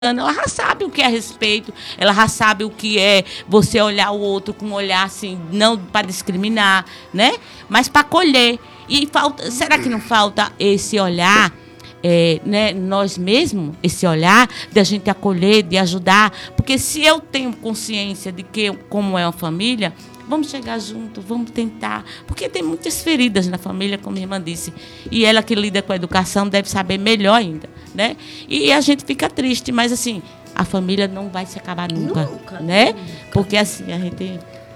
ela já sabe o que é respeito, ela já sabe o que é você olhar o outro com um olhar assim, não para discriminar, né? Mas para acolher. E será que não falta esse olhar, né, nós mesmos, esse olhar de a gente acolher, de ajudar? Porque se eu tenho consciência de que como é uma família, vamos chegar junto, vamos tentar. Porque tem muitas feridas na família, como a irmã disse. E ela que lida com a educação deve saber melhor ainda, né? E a gente fica triste, mas assim, a família não vai se acabar nunca, né? Porque assim, a gente...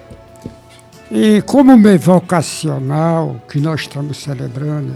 E como mês vocacional que nós estamos celebrando,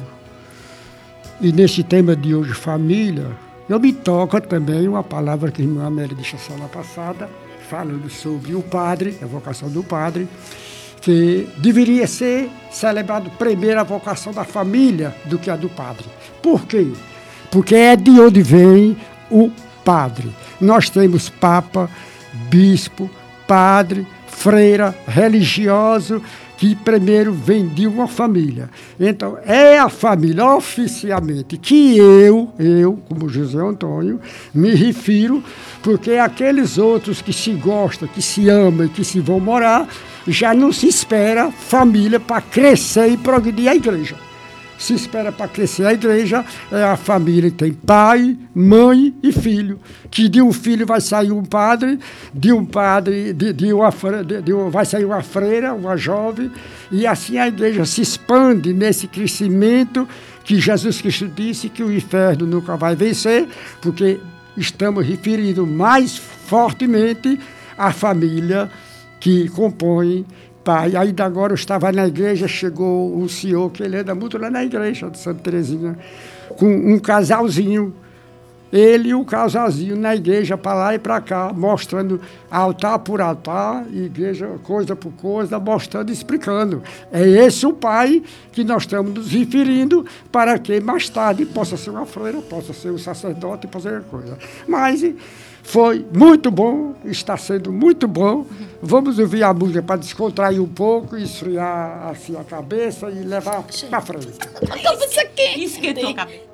e nesse tema de hoje, família, eu me toca também uma palavra que a irmã Amélia disse a semana passada, falando sobre o padre, a vocação do padre, que deveria ser celebrado primeiro a vocação da família do que a do padre. Por quê? Porque é de onde vem o padre. Nós temos papa, bispo, padre, freira, religioso, que primeiro vem de uma família. Então, é a família, oficialmente, que eu, como José Antônio, me refiro, porque aqueles outros que se gostam, que se amam e que se vão morar, já não se espera família para crescer e progredir a igreja. Se espera para crescer a igreja, é a família que tem pai, mãe e filho. Que de um filho vai sair um padre, de um padre vai sair uma freira, uma jovem, e assim a igreja se expande nesse crescimento que Jesus Cristo disse que o inferno nunca vai vencer, porque estamos referindo mais fortemente à família que compõe pai. Ainda agora eu estava na igreja, chegou um senhor que ele anda muito lá na igreja de Santa Teresinha, com um casalzinho, ele e o casalzinho na igreja, para lá e para cá, mostrando altar por altar, igreja coisa por coisa, mostrando e explicando. É esse o pai que nós estamos nos referindo, para que mais tarde possa ser uma freira, possa ser um sacerdote, possa ser coisa. Mas foi muito bom, está sendo muito bom. Vamos ouvir a música para descontrair um pouco, esfriar assim a cabeça e levar para frente. Esquentou a cabeça.